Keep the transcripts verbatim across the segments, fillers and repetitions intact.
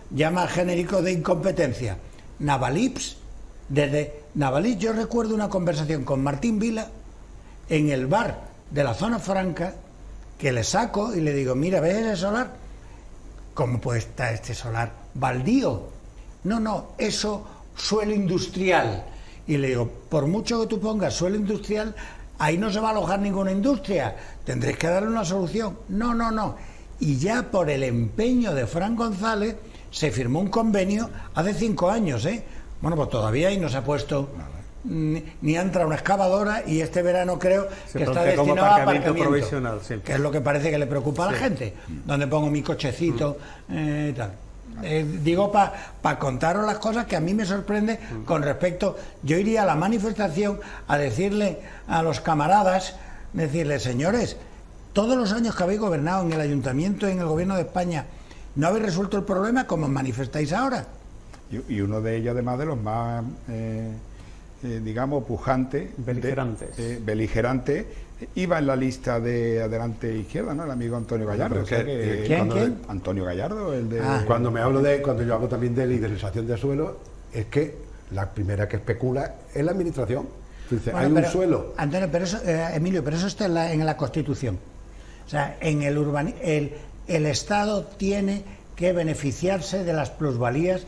llama genérico de incompetencia. Navalips, desde Navalips yo recuerdo una conversación con Martín Vila en el bar de la zona franca, que le saco y le digo, mira, ¿ves ese solar? ¿Cómo puede estar este solar baldío? No, no, eso suelo industrial. Y le digo, por mucho que tú pongas suelo industrial, ahí no se va a alojar ninguna industria, tendréis que darle una solución. No, no, no. Y ya por el empeño de Fran González se firmó un convenio hace cinco años, ¿eh? Bueno, pues todavía ahí no se ha puesto ni, ni entra una excavadora, y este verano creo se que está destinado a aparcamiento, provisional, sí. Que es lo que parece que le preocupa a la sí. gente, donde pongo mi cochecito y mm. eh, tal. Eh, digo para pa contaros las cosas que a mí me sorprende mm. con respecto. Yo iría a la manifestación a decirle a los camaradas, decirle, señores, todos los años que habéis gobernado en el ayuntamiento y en el gobierno de España, ¿no habéis resuelto el problema como manifestáis ahora? Y, y uno de ellos, además de los más, eh, eh, digamos, pujantes, beligerantes, de, eh, beligerantes, iba en la lista de Adelante Izquierda, ¿no? El amigo Antonio Gallardo. No, o sea que, ¿Quién, quién? Antonio Gallardo, el de... Ah. Cuando me hablo de, cuando yo hablo también de liderización de suelo, es que la primera que especula es la administración. Entonces, bueno, hay pero, un suelo... Antonio, pero eso, eh, Emilio, pero eso está en la, en la Constitución. O sea, en el, urbani el el Estado tiene que beneficiarse de las plusvalías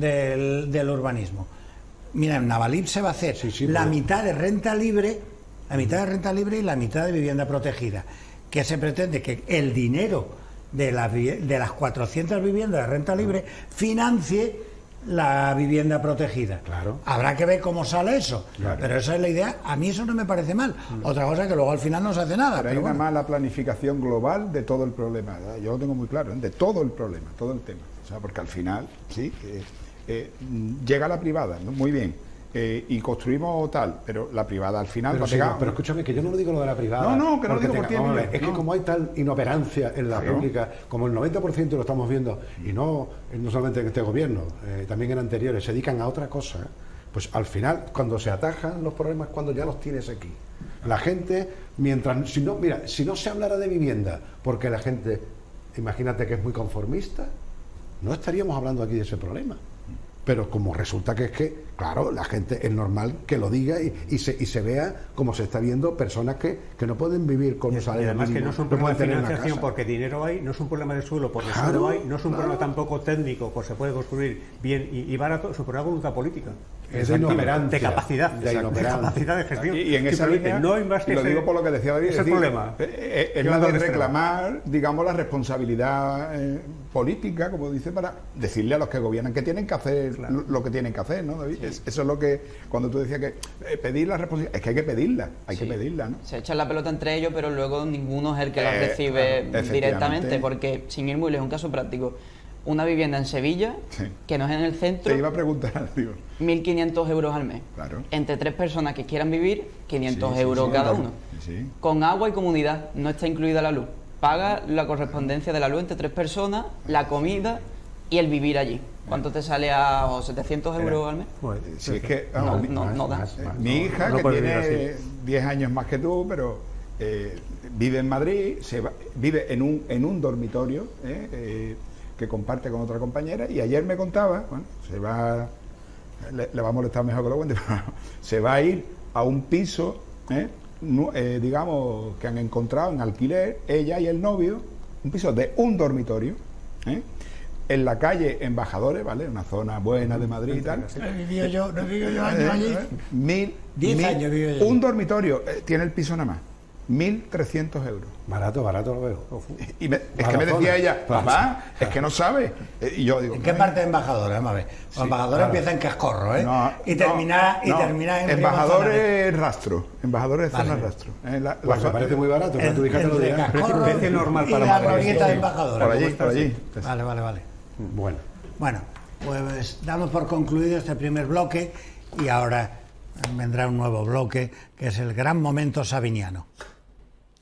del, del urbanismo. Mira, en Navalips se va a hacer sí, sí, la pero... mitad de renta libre, la mitad de renta libre y la mitad de vivienda protegida. Que se pretende que el dinero de, la, de las cuatrocientas viviendas de renta libre financie la vivienda protegida. Claro. Habrá que ver cómo sale eso, claro. pero esa es la idea. A mí eso no me parece mal. Mm. Otra cosa es que luego al final no se hace nada. Pero, pero hay bueno. una mala planificación global de todo el problema, ¿verdad? Yo lo tengo muy claro, ¿eh? De todo el problema, todo el tema. O sea, porque al final, sí, eh, eh, llega la privada, ¿no? Muy bien. Eh, y construimos tal, pero la privada al final pero, va sí, pegar, pero escúchame, que yo no lo digo lo de la privada. No, no, que no lo digo por ti, tenga, es no. que como hay tal inoperancia en la claro. pública, como el noventa por ciento lo estamos viendo, y no, no solamente en este gobierno, eh, también en anteriores, se dedican a otra cosa, pues al final, cuando se atajan los problemas, cuando ya los tienes aquí. La gente, mientras, si no, mira, si no se hablara de vivienda, porque la gente, imagínate que es muy conformista, no estaríamos hablando aquí de ese problema. Pero como resulta que es que, claro, la gente es normal que lo diga y, y, se, y se vea como se está viendo personas que, que no pueden vivir con un salario mínimo. Y además que no es un problema de financiación porque dinero hay, no es un problema de suelo porque claro, suelo hay, no es un claro. problema tampoco técnico porque se puede construir bien y, y barato, es un problema de voluntad política. Es de inoperancia. De capacidad, de, de capacidad de gestión. Y, y en esa línea, no hay más que y lo digo por lo que decía David, es es el decir, problema. Es, es la de reclamar, digamos, la responsabilidad eh, política, como dice, para decirle a los que gobiernan que tienen que hacer claro. lo que tienen que hacer, ¿no, David? Sí. Es, eso es lo que, cuando tú decías que eh, pedir la responsabilidad, es que hay que pedirla, hay sí. que pedirla, ¿no? Se echan la pelota entre ellos, pero luego ninguno es el que la eh, recibe claro, directamente, porque, sin ir muy lejos, un caso práctico, una vivienda en Sevilla, sí. que no es en el centro, te iba a preguntar, digo. mil quinientos euros al mes. Claro. Entre tres personas que quieran vivir, quinientos sí, euros sí, cada claro. uno. Sí. Con agua y comunidad, no está incluida la luz. Paga la correspondencia de la luz entre tres personas, la comida y el vivir allí. ¿Cuánto te sale a oh, setecientos euros al mes? Pues, si es que, no, vamos, no, más, no da. Más, más, mi hija, no, no que tiene diez años más que tú, pero eh, vive en Madrid, se va, vive en un, en un dormitorio, eh, eh, que comparte con otra compañera, y ayer me contaba, bueno, se va, le, le va a molestar mejor que lo cuente, pero se va a ir a un piso, eh, no, eh, digamos, que han encontrado en alquiler, ella y el novio, un piso de un dormitorio, eh, en la calle Embajadores, ¿vale? Una zona buena de Madrid y tal. No vivido yo, no vivido yo años allí. Mil, Diez mil, años vivido yo. Un dormitorio, eh, tiene el piso nada más. mil trescientos euros. Barato, barato lo veo. Y me, es que me decía ella, papá, es que no sabe. Y yo digo, ¿en qué parte de Embajadores? Vamos a ver. Sí, Embajadores claro. empieza en Cascorro, ¿eh? No, y termina, no, y termina en Embajadores Rastro. Embajadores vale. Zona Rastro. Eh, la, pues la, me parece muy barato. En, tu hija te lo dirá. Precio normal y para la Madrid. glorieta de Embajadores. Por allí, por allí. Vale, vale, vale. Bueno. Bueno, pues damos por concluido este primer bloque y ahora vendrá un nuevo bloque que es el gran momento sabiniano.